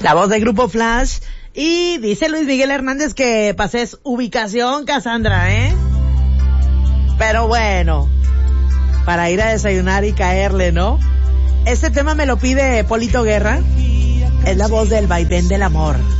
La voz del Grupo Flash. Y dice Luis Miguel Hernández que pases ubicación, Cassandra, Pero bueno, para ir a desayunar y caerle, ¿no? Este tema me lo pide Polito Guerra. Es la voz del vaivén del amor.